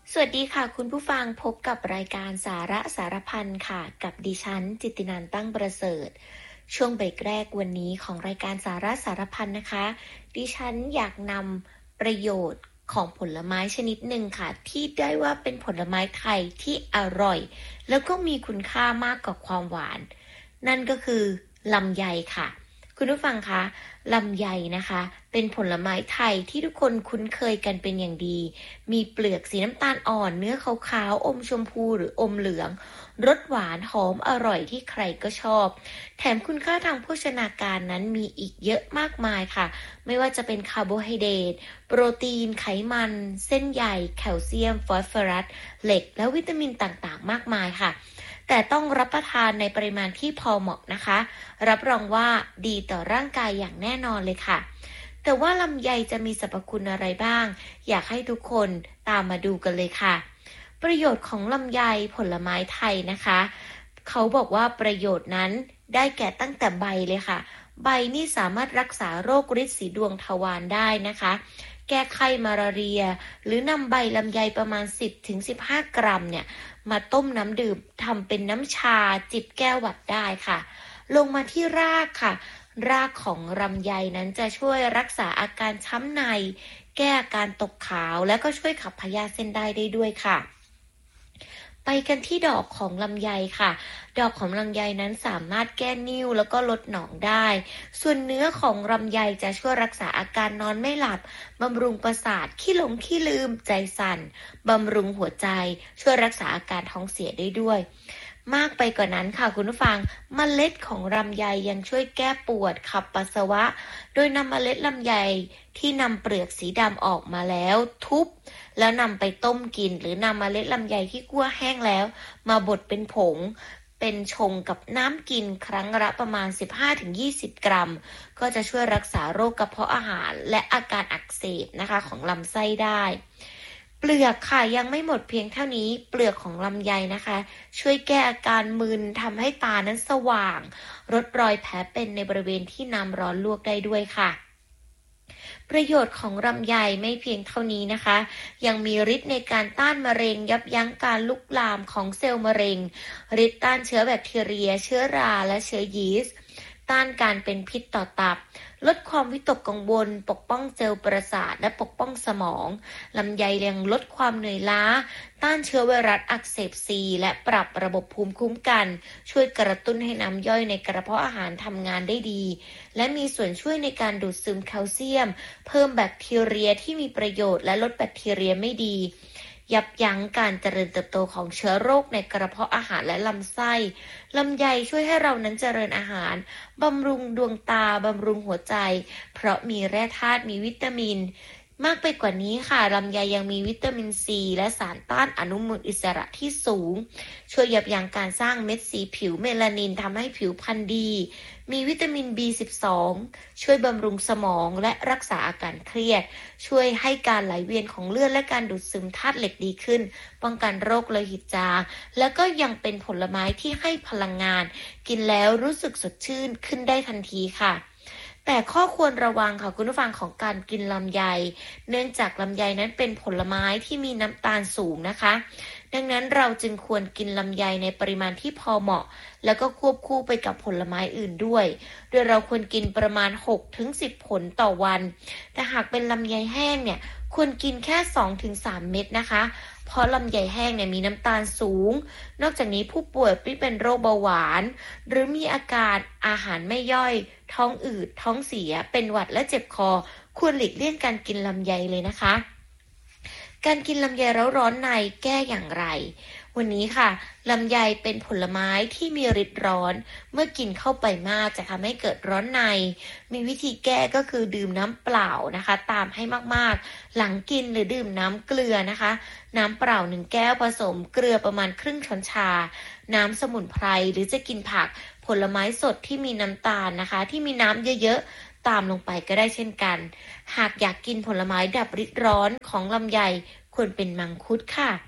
สวัสดีค่ะคุณผู้ฟังพบกับรายการสาระสารพันค่ะกับดิฉันจิตตินันท์ตั้งประเสริฐช่วงเบรกแรกวันนี้ของรายการสาระสารพันนะคะดิฉันอยากนำประโยชน์ของผลไม้ชนิดหนึ่งค่ะที่ได้ว่าเป็นผลไม้ไทยที่อร่อยแล้วก็มีคุณค่ามากกว่าความหวานนั่นก็คือลำไยค่ะคุณผู้ฟังคะลำไยนะคะเป็นผลไม้ไทยที่ทุกคนคุ้นเคยกันเป็นอย่างดีมีเปลือกสีน้ำตาลอ่อนเนื้อขาวๆอมชมพูหรืออมเหลืองรสหวานหอมอร่อยที่ใครก็ชอบแถมคุณค่าทางโภชนาการนั้นมีอีกเยอะมากมายค่ะไม่ว่าจะเป็นคาร์โบไฮเดรตโปรตีนไขมันเส้นใยแคลเซียมฟอสฟอรัสเหล็กและวิตามินต่างๆมากมายค่ะแต่ต้องรับประทานในปริมาณที่พอเหมาะนะคะรับรองว่าดีต่อร่างกายอย่างแน่นอนเลยค่ะแต่ว่าลำไยจะมีสรรพคุณอะไรบ้างอยากให้ทุกคนตามมาดูกันเลยค่ะประโยชน์ของลำไยผลไม้ไทยนะคะเขาบอกว่าประโยชน์นั้นได้แก่ตั้งแต่ใบเลยค่ะใบนี่สามารถรักษาโรคฤทธิ์สีดวงทวารได้นะคะแก้ไข้มาลาเรียหรือนำใบลำไยประมาณ10-15 กรัมเนี่ยมาต้มน้ำดื่มทำเป็นน้ำชาจิบแก้หวัดได้ค่ะลงมาที่รากค่ะรากของลำไยนั้นจะช่วยรักษาอาการช้ำในแก้อาการตกขาวและก็ช่วยขับพยาธิเส้นได้ด้วยค่ะไปกันที่ดอกของลำไยค่ะดอกของลำไยนั้นสามารถแก้นิ่วแล้วก็ลดหนองได้ส่วนเนื้อของลำไยจะช่วยรักษาอาการนอนไม่หลับบำรุงประสาทขี้หลงขี้ลืมใจสั่นบำรุงหัวใจช่วยรักษาอาการท้องเสียได้ด้วยมากไปกว่านั้นค่ะคุณผู้ฟังเมล็ดของลำไยยังช่วยแก้ปวดขับปัสสาวะโดยนำเมล็ดลำไยที่นำเปลือกสีดำออกมาแล้วทุบแล้วนำไปต้มกินหรือนำเมล็ดลำไยที่คั่วแห้งแล้วมาบดเป็นผงเป็นชงกับน้ำกินครั้งละประมาณ15-20 กรัมก็จะช่วยรักษาโรคกระเพาะอาหารและอาการอักเสบนะคะของลำไส้ได้เปลือกค่ะยังไม่หมดเพียงเท่านี้เปลือกของลำไยนะคะช่วยแก้อาการมึนทำให้ตานั้นสว่างลดรอยแผลเป็นในบริเวณที่น้ำร้อนลวกได้ด้วยค่ะประโยชน์ของลำไยไม่เพียงเท่านี้นะคะยังมีฤทธิ์ในการต้านมะเร็งยับยั้งการลุกลามของเซลล์มะเร็งฤทธิ์ต้านเชื้อแบคทีเรียเชื้อราและเชื้อยีสต์ต้านการเป็นพิษต่อตับลดความวิตกกังวลปกป้องเซลล์ประสาทและปกป้องสมองลำไยยังลดความเหนื่อยล้าต้านเชื้อไวรัสอักเสบซีและปรับระบบภูมิคุ้มกันช่วยกระตุ้นให้น้ำย่อยในกระเพาะอาหารทำงานได้ดีและมีส่วนช่วยในการดูดซึมแคลเซียมเพิ่มแบคทีเรียที่มีประโยชน์และลดแบคทีเรียไม่ดียับยั้งการเจริญเติบโตของเชื้อโรคในกระเพาะอาหารและลำไส้ลำไยช่วยให้เรานั้นเจริญอาหารบำรุงดวงตาบำรุงหัวใจเพราะมีแร่ธาตุมีวิตามินมากไปกว่านี้ค่ะลำไยยังมีวิตามินซีและสารต้านอนุมูลอิสระที่สูงช่วยยับยั้งการสร้างเม็ดสีผิวเมลานินทำให้ผิวพรรณดีมีวิตามิน B12 ช่วยบำรุงสมองและรักษาอาการเครียดช่วยให้การไหลเวียนของเลือดและการดูดซึมธาตุเหล็กดีขึ้นป้องกันโรคโลหิตจางแล้วก็ยังเป็นผลไม้ที่ให้พลังงานกินแล้วรู้สึกสดชื่นขึ้นได้ทันทีค่ะแต่ข้อควรระวังค่ะคุณผู้ฟังของการกินลำไยเนื่องจากลำไยนั้นเป็นผลไม้ที่มีน้ำตาลสูงนะคะดังนั้นเราจึงควรกินลำไยในปริมาณที่พอเหมาะแล้วก็ควบคู่ไปกับผลไม้อื่นด้วยโดยเราควรกินประมาณ 6-10 ผลต่อวันแต่หากเป็นลำไยแห้งเนี่ยควรกินแค่ 2-3 เม็ดนะคะเพราะลำไยแห้งเนี่ยมีน้ำตาลสูงนอกจากนี้ผู้ป่วยที่เป็นโรคเบาหวานหรือมีอาการอาหารไม่ย่อยท้องอืดท้องเสียเป็นหวัดและเจ็บคอควรหลีกเลี่ยงการกินลำไยเลยนะคะการกินลำไยแล้วร้อนในแก้อย่างไรวันนี้ค่ะลำไยเป็นผลไม้ที่มีฤทธิ์ร้อนเมื่อกินเข้าไปมากจะทำให้เกิดร้อนในมีวิธีแก้ก็คือดื่มน้ำเปล่านะคะตามให้มากๆหลังกินหรือดื่มน้ำเกลือนะคะน้ำเปล่า1 แก้วผสมเกลือประมาณครึ่งช้อนชาน้ำสมุนไพรหรือจะกินผักผลไม้สดที่มีน้ำตาลนะคะที่มีน้ำเยอะๆตามลงไปก็ได้เช่นกันหากอยากกินผลไม้ดับฤทธิ์ร้อนของลำไยควรเป็นมังคุดค่ะ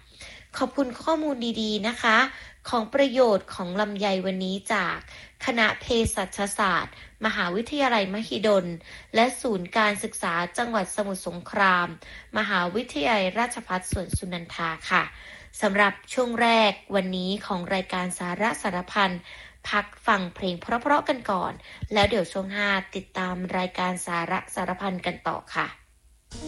ขอบคุณข้อมูลดีๆนะคะของประโยชน์ของลำไยวันนี้จากคณะเภสัชศาสตร์มหาวิทยาลัยมหิดลและศูนย์การศึกษาจังหวัดสมุทรสงครามมหาวิทยาลัยราชภัฏสวนสุนันทาค่ะสำหรับช่วงแรกวันนี้ของรายการสาระสารพันพักฟังเพลงเพราะๆกันก่อนแล้วเดี๋ยวช่วง5ติดตามรายการสาระสารพันกันต่อค่ะ